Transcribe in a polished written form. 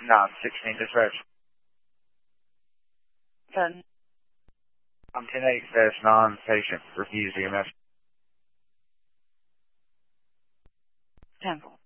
No, 16 dispatch. 10. I'm 10-8, non-patient. Refuse EMS. 10.